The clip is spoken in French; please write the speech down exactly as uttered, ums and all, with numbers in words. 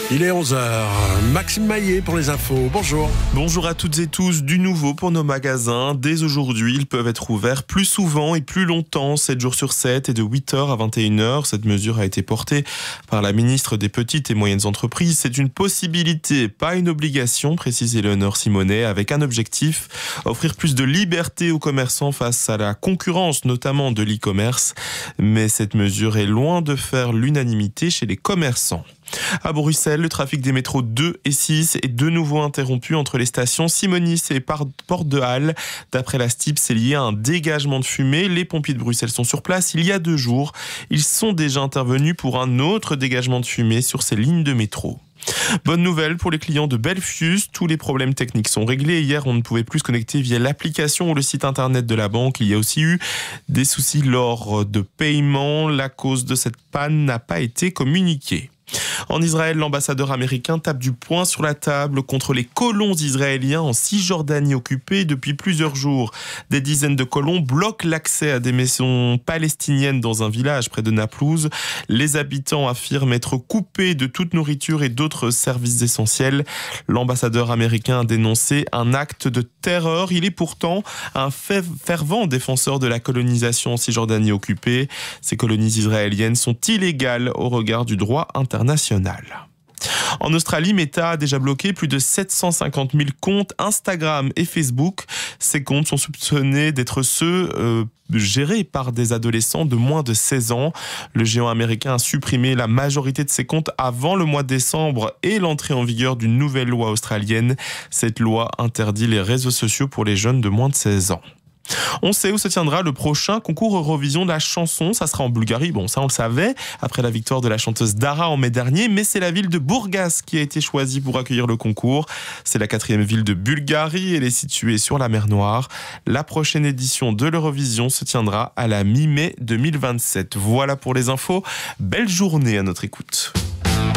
Il est onze heures. Maxime Maillet pour les infos. Bonjour. Bonjour à toutes et tous. Du nouveau pour nos magasins. Dès aujourd'hui, ils peuvent être ouverts plus souvent et plus longtemps, sept jours sur sept et de huit heures à vingt et une heures. Cette mesure a été portée par la ministre des Petites et Moyennes Entreprises. C'est une possibilité, pas une obligation, précise Éléonore Simonet, avec un objectif, offrir plus de liberté aux commerçants face à la concurrence, notamment de l'e-commerce. Mais cette mesure est loin de faire l'unanimité chez les commerçants. À Bruxelles, le trafic des métros deux et six est de nouveau interrompu entre les stations Simonis et Porte de Halle. D'après la S T I B, c'est lié à un dégagement de fumée. Les pompiers de Bruxelles sont sur place il y a deux jours. Ils sont déjà intervenus pour un autre dégagement de fumée sur ces lignes de métro. Bonne nouvelle pour les clients de Belfius, tous les problèmes techniques sont réglés. Hier, on ne pouvait plus se connecter via l'application ou le site internet de la banque. Il y a aussi eu des soucis lors de paiement. La cause de cette panne n'a pas été communiquée. En Israël, l'ambassadeur américain tape du poing sur la table contre les colons israéliens en Cisjordanie occupée depuis plusieurs jours. Des dizaines de colons bloquent l'accès à des maisons palestiniennes dans un village près de Naplouse. Les habitants affirment être coupés de toute nourriture et d'autres services essentiels. L'ambassadeur américain a dénoncé un acte de terreur. Il est pourtant un fervent défenseur de la colonisation en Cisjordanie occupée. Ces colonies israéliennes sont illégales au regard du droit international. En Australie, Meta a déjà bloqué plus de sept cent cinquante mille comptes Instagram et Facebook. Ces comptes sont soupçonnés d'être ceux euh, gérés par des adolescents de moins de seize ans. Le géant américain a supprimé la majorité de ses comptes avant le mois de décembre et l'entrée en vigueur d'une nouvelle loi australienne. Cette loi interdit les réseaux sociaux pour les jeunes de moins de seize ans. On sait où se tiendra le prochain concours Eurovision de la chanson. Ça sera en Bulgarie. Bon, ça on le savait, après la victoire de la chanteuse Dara en mai dernier. Mais c'est la ville de Burgas qui a été choisie pour accueillir le concours. C'est la quatrième ville de Bulgarie. Elle est située sur la mer Noire. La prochaine édition de l'Eurovision se tiendra à la mi-mai deux mille vingt-sept. Voilà pour les infos. Belle journée à notre écoute.